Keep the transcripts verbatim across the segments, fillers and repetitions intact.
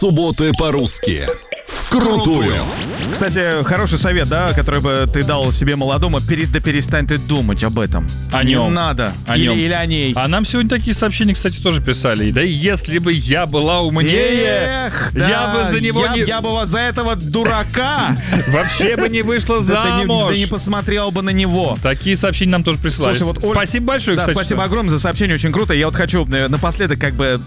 Субботы по-русски. Вкрутую. Кстати, хороший совет, да, который бы ты дал себе молодому. Пере- да перестань ты думать об этом. О Не нем. надо. О или, нем. или о ней. А нам сегодня такие сообщения, кстати, тоже писали. Да если бы я была умнее, Эх, я да, бы за него я, не... я бы вас за этого дурака вообще бы не вышла да ты не- замуж. да не посмотрел бы на него. Такие сообщения нам тоже присылали. Слушай, вот Оль- Спасибо большое, Да, кстати. спасибо что- огромное за сообщение, очень круто. Я вот хочу э, напоследок как бы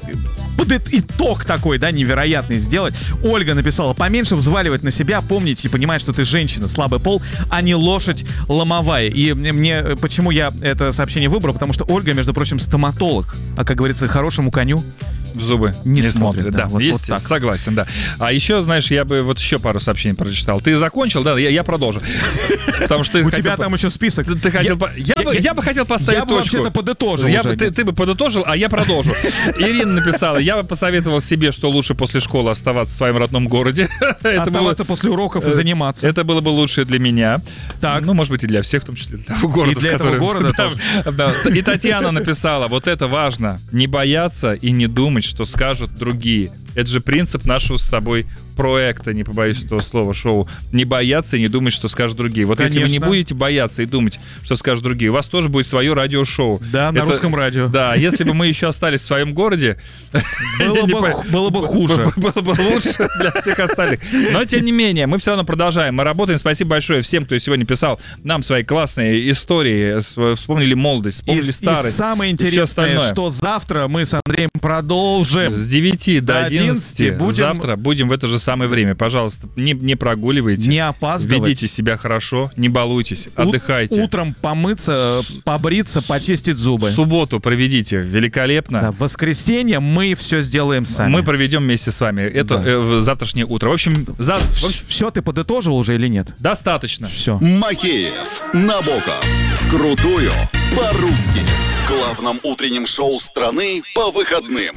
под итог такой, да, невероятный сделать. Ольга написала: поменьше взваливать на себя, помнить и понимать, что ты женщина, слабый пол, а не лошадь ломовая. И мне, мне- почему я это сообщение выбрал? Потому что Ольга, между прочим, стоматолог. А, как говорится, хорошему коню В зубы Не не, смотрят, смотрят. да, Да, вот- есть, вот так. согласен, да. А еще, знаешь, я бы вот еще пару сообщений прочитал. Ты закончил, да? Я, я продолжу. Потому что ты у хотел тебя по- там еще список. Ты хотел по- я, бы, я бы хотел поставить Я бы точку. вообще-то подытожил Я уже. бы, ты, ты бы подытожил, а я продолжу. Ирина написала: я бы посоветовал себе, что лучше после школы оставаться в своем родном городе. Это Оставаться было- после уроков и заниматься. Это было бы лучше для меня. Так. Ну, может быть, и для всех, в том числе для того города. И для в этого котором- города Да, тоже. да. И Татьяна написала: вот это важно. Не бояться и не думать, что скажут другие. Это же принцип нашего с тобой проекта, не побоюсь этого слова, шоу. Не бояться и не думать, что скажут другие. Вот если вы не Конечно. будете бояться и думать, что скажут другие, у вас тоже будет свое радиошоу. Да, на Это- русском радио. Да, если бы мы еще остались в своем городе, Было не бы, по- ху- было бы хуже. было бы лучше для всех остальных. Но, тем не менее, мы все равно продолжаем. Мы работаем. Спасибо большое всем, кто сегодня писал нам свои классные истории. С- Вспомнили молодость, И, вспомнили и старость. самое и всё интересное, остальное. что завтра мы с Андреем продолжим. С девяти до До одиннадцати одиннадцати будем- завтра будем в это же самое время. Пожалуйста, не, не прогуливайте. Не опаздывать. Ведите себя хорошо, не балуйтесь, У- отдыхайте. Утром помыться, побриться, почистить зубы. Субботу проведите великолепно. Да, в воскресенье мы все сделаем сами. Мы проведем вместе с вами это Да. э, в завтрашнее утро. В общем, за... в общем, Все, ты подытожил уже или нет? достаточно. Все. Макеев, Набоков. Вкрутую по-русски. В главном утреннем шоу страны по выходным.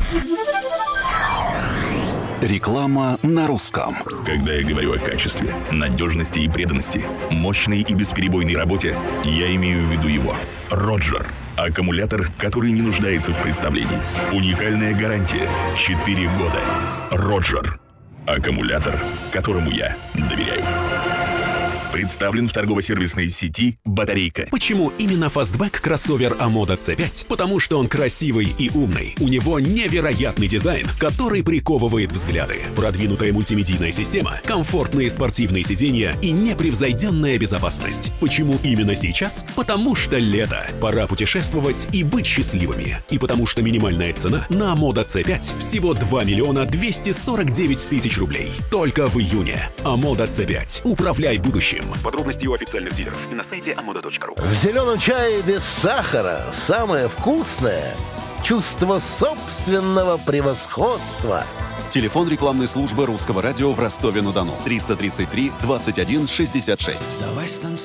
Реклама на русском. Когда я говорю о качестве, надежности и преданности, мощной и бесперебойной работе, я имею в виду его. Роджер. Аккумулятор, который не нуждается в представлении. Уникальная гарантия. четыре года. Роджер. Аккумулятор, которому я доверяю. Представлен в торгово-сервисной сети «Батарейка». Почему именно фастбэк кроссовер Амода си пять? Потому что он красивый и умный. У него невероятный дизайн, который приковывает взгляды. Продвинутая мультимедийная система, комфортные спортивные сиденья и непревзойденная безопасность. Почему именно сейчас? Потому что лето. Пора путешествовать и быть счастливыми. И потому что минимальная цена на Амода си пять всего два миллиона двести сорок девять тысяч рублей. Только в июне. Амода си пять. Управляй будущим. Подробности у официальных дилеров и на сайте амода точка ру. В зеленом чае без сахара самое вкусное – чувство собственного превосходства. Телефон рекламной службы русского радио в Ростове-на-Дону. триста тридцать три двадцать один шестьдесят шесть. Давай станцуем.